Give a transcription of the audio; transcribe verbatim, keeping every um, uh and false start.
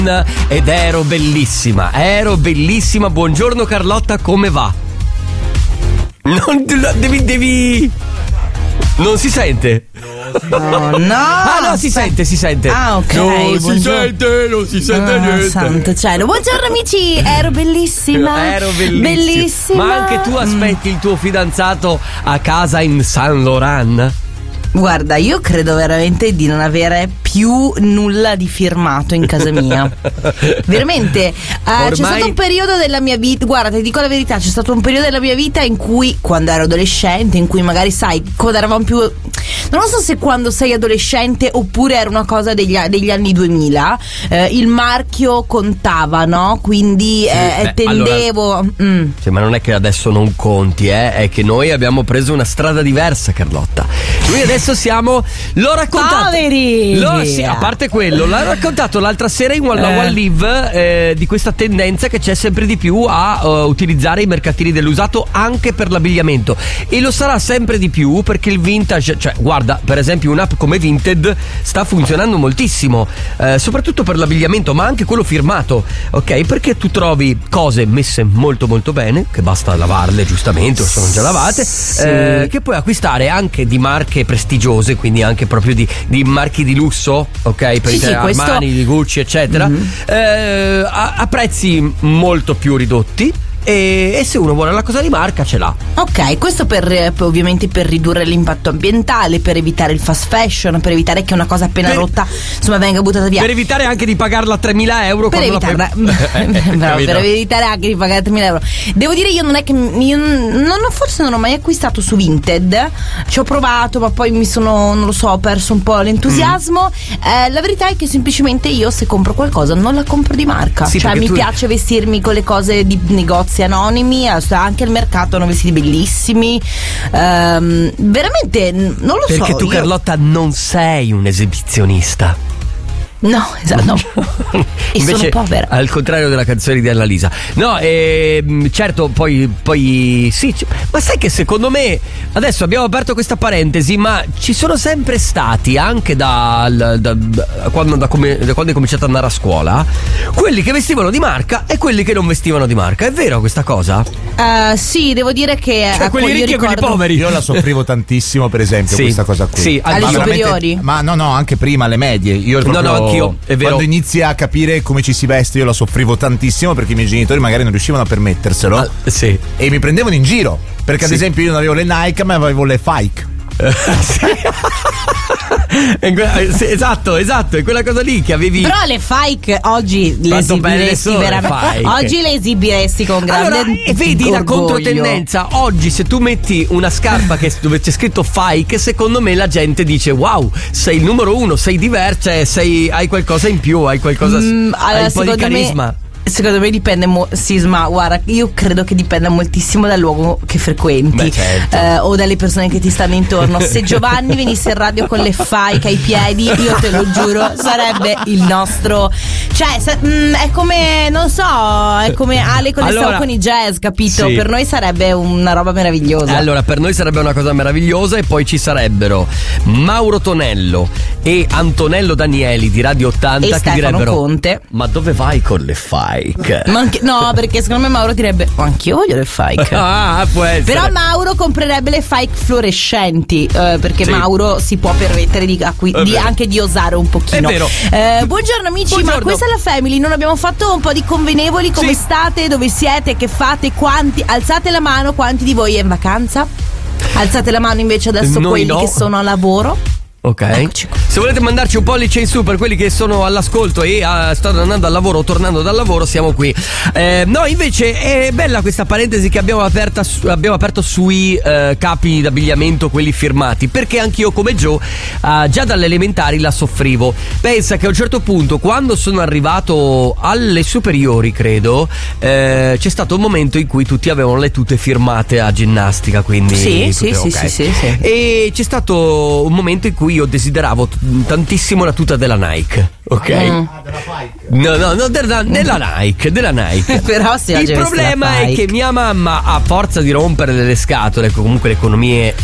ed ero bellissima, ero bellissima. Buongiorno Carlotta, come va? Non devi, devi... Non si sente? No, no. Ah no, si sente, si sente. Ah, ok. Non buongiorno. si sente, non si sente ah, niente. Santo cielo. Buongiorno amici, ero bellissima. Ero bellissima. Bellissima. Ma anche tu aspetti mm. il tuo fidanzato a casa in Saint Laurent? Guarda, io credo veramente di non avere più nulla di firmato in casa mia. Veramente eh, Ormai... C'è stato un periodo della mia vita. Guarda, ti dico la verità, c'è stato un periodo della mia vita in cui, quando ero adolescente, in cui magari, sai, quando eravamo più, non so se quando sei adolescente oppure era una cosa degli, degli anni duemila, eh, il marchio contava, no? Quindi sì, eh, beh, tendevo allora... mm. Sì, ma non è che adesso non conti, eh? È che noi abbiamo preso una strada diversa, Carlotta. Noi adesso siamo, l'ho raccontato, poveri. Lo, sì, a parte quello, l'ho raccontato l'altra sera in One, eh. One Live eh, di questa tendenza che c'è sempre di più a uh, utilizzare i mercatini dell'usato anche per l'abbigliamento, e lo sarà sempre di più perché il vintage, cioè guarda, per esempio un'app come Vinted sta funzionando moltissimo, eh, soprattutto per l'abbigliamento, ma anche quello firmato, ok? Perché tu trovi cose messe molto molto bene, che basta lavarle giustamente o sono già lavate, sì. eh, che puoi acquistare anche di marche prestigiose, quindi anche proprio di, di marchi di lusso, ok? Per sì, i sì, Armani, questo... di Gucci, eccetera, mm-hmm. eh, a, a prezzi molto più ridotti. E, e se uno vuole la cosa di marca ce l'ha. Ok, questo per, per ovviamente per ridurre l'impatto ambientale, per evitare il fast fashion, per evitare che una cosa appena per, rotta insomma venga buttata via, per evitare anche di pagarla tremila euro, per evitarla la bravo, per evitare anche di pagare tremila euro. Devo dire, io non è che io non ho, forse non ho mai acquistato su Vinted, ci ho provato ma poi mi sono, non lo so, ho perso un po' l'entusiasmo. mm. eh, la verità è che semplicemente io, se compro qualcosa, non la compro di marca, sì, cioè mi tu... piace vestirmi con le cose di negozi anonimi, anche al mercato hanno vestiti bellissimi, um, veramente non lo perché so perché tu io... Carlotta non sei un esibizionista. No, esatto, no. E invece, sono povera. Al contrario della canzone di Annalisa. No, ehm, certo, poi, poi sì, ma sai che secondo me adesso abbiamo aperto questa parentesi, ma ci sono sempre stati, anche da, da, da, quando, da, come, da quando hai cominciato ad andare a scuola, quelli che vestivano di marca e quelli che non vestivano di marca. È vero questa cosa? Uh, sì, devo dire che cioè, quelli ricchi ricordo... e quelli poveri. Io la soffrivo tantissimo, per esempio, sì, questa cosa qui. Sì, alle superiori. Ma no, no, anche prima, alle medie. Io proprio... No, no, anch'io, è vero. Quando inizi a capire come ci si veste, io la soffrivo tantissimo perché i miei genitori magari non riuscivano a permetterselo. Ah, sì. E mi prendevano in giro. Perché sì. ad esempio io non avevo le Nike, ma avevo le Fike. sì, esatto, esatto, è quella cosa lì che avevi. Però le Fike oggi le quanto esibiresti veramente. Oggi le esibiresti con grande allora, e vedi orgoglio. La controtendenza. Oggi se tu metti una scarpa che, dove c'è scritto Fike, secondo me la gente dice wow, sei il numero uno, sei diversa, sei, hai qualcosa in più, hai qualcosa, mm, allora, hai un po' di carisma. Me... Secondo me dipende mo- Sisma, guarda, io credo che dipenda moltissimo dal luogo che frequenti. Beh, certo. eh, o dalle persone che ti stanno intorno. Se Giovanni venisse in radio con le Fike ai piedi, io te lo giuro, sarebbe il nostro, cioè sa- mh, è come, non so, è come Ale con, allora, le con i jazz, capito? Sì. Per noi sarebbe una roba meravigliosa. Allora, per noi sarebbe una cosa meravigliosa. E poi ci sarebbero Mauro Tonello e Antonello Danieli di Radio ottanta e che Stefano direbbero Conte: ma dove vai con le Fike? Ma anche, no, perché secondo me Mauro direbbe oh, anch'io voglio le Fike. Ah, può essere. Però Mauro comprerebbe le Fike fluorescenti, eh, perché sì. Mauro si può permettere di, acqui- di anche di osare un pochino. È vero. Eh, buongiorno amici, buongiorno. Ma questa è la Family, non abbiamo fatto un po' di convenevoli? Come sì. state? Dove siete? Che fate? Quanti? Alzate la mano, quanti di voi è in vacanza? Alzate la mano invece adesso Noi quelli no. che sono a lavoro. Ok. Eccoci qua. Se volete mandarci un pollice in su per quelli che sono all'ascolto e uh, stanno andando al lavoro o tornando dal lavoro, siamo qui. Eh, no, invece è bella questa parentesi che abbiamo, aperta su, abbiamo aperto sui uh, capi d'abbigliamento, quelli firmati, perché anch'io come Joe uh, già dalle elementari la soffrivo. Pensa che a un certo punto, quando sono arrivato alle superiori, credo, eh, c'è stato un momento in cui tutti avevano le tute firmate a ginnastica, quindi sì, sì, okay. sì, sì, sì. E c'è stato un momento in cui io desideravo t- tantissimo la tuta della Nike, ok? Mm. Ah, della Nike. No, no, no, della, della Nike, della Nike. Però se il problema è che mia mamma, a forza di rompere delle scatole, comunque le economie